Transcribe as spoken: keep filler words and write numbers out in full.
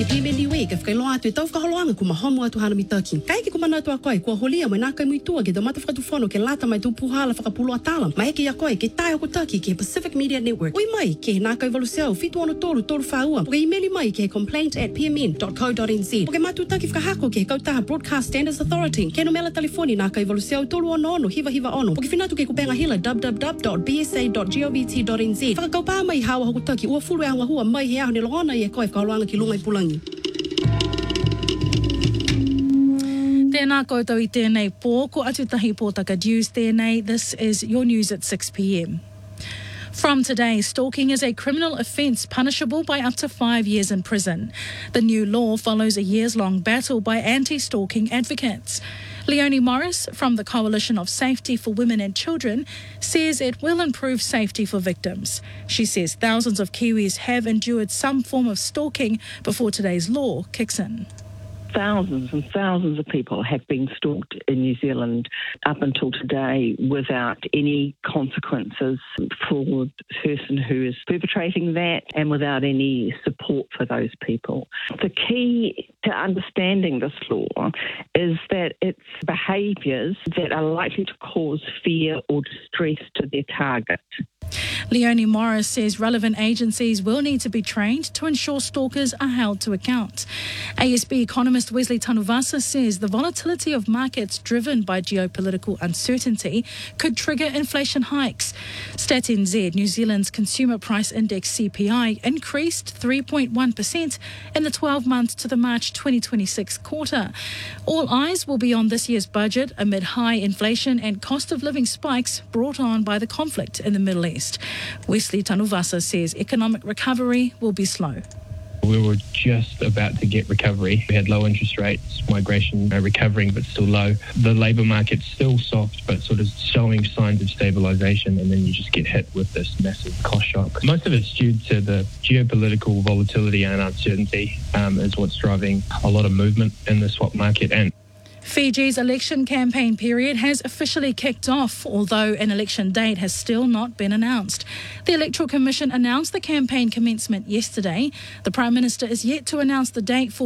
ni pime ni we ke fkai loa tu tau whakaholoanga ku mahomu atu hana mi taki. Kai ki kumana atu a koe, kua holia mai nā kai muitua ke damata whakatufono ke lata mai tu puhala whakapulo atala. Mai eke a koe ke tai oku taki ke Pacific Media Network. Ui mai ke nā kai valuseau fitu ono toru toru whaua. Puke imeli mai ke complaint at p m n dot co dot n z. Puke matu taki whakahako ke kautaha Broadcast Standards Authority. Ke no mela telefoni nā kai valuseau tolu ono ono hiva hiva ono. Puke whinatu ke kupenga hila w w w dot b s a dot govt dot n z. Whakakaupā mai hawa hoku taki ua fulu e anga hua mai he aho ni longona i e koe whakaloanga ki lunga i pulangi. Tēnā koutou i tēnei pō, ko atu tahi pōtaka news tēnei. This is your news at six p m. From today, stalking is a criminal offence punishable by up to five years in prison. The new law follows a years-long battle by anti-stalking advocates. Leonie Morris from the Coalition of Safety for Women and Children says it will improve safety for victims. She says thousands of Kiwis have endured some form of stalking before today's law kicks in. Thousands and thousands of people have been stalked in New Zealand up until today without any consequences for the person who is perpetrating that and without any support for those people. The key to understanding this law is that it's behaviours that are likely to cause fear or distress to their target. Leonie Morris says relevant agencies will need to be trained to ensure stalkers are held to account. A S B economist Wesley Tanuvasa says the volatility of markets driven by geopolitical uncertainty could trigger inflation hikes. Stats N Z, New Zealand's Consumer Price Index C P I, increased three point one percent in the twelve months to the March twenty twenty-six quarter. All eyes will be on this year's budget amid high inflation and cost of living spikes brought on by the conflict in the Middle East. Wesley Tanuvasa says economic recovery will be slow. We were just about to get recovery. We had low interest rates, migration uh, recovering but still low. The labour market's still soft but sort of showing signs of stabilisation, and then you just get hit with this massive cost shock. Most of it's due to the geopolitical volatility and uncertainty um, is what's driving a lot of movement in the swap market. And Fiji's election campaign period has officially kicked off, although an election date has still not been announced. The Electoral Commission announced the campaign commencement yesterday. The Prime Minister is yet to announce the date for